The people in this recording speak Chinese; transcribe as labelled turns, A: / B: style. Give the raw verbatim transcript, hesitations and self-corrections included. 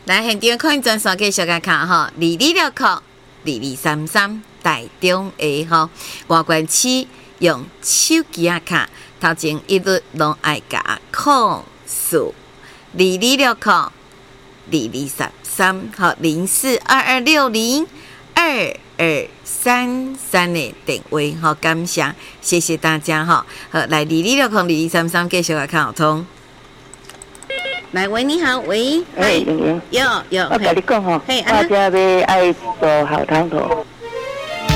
A: 来现场可以转刷继续甲卡吼，二二六扣二二三三台中的吼，外关市用手机啊卡，头前一律拢爱甲控诉二二六扣二二三三，好零四二二六零二二三三的电话，好感谢，谢谢大家哈。好，来二二六扣二二三三继续来看好通。来，喂，你好，喂，
B: 哎，莹莹，
A: 有有，
B: 我跟你讲吼，
A: 嘿，
B: 我这要爱做好汤头。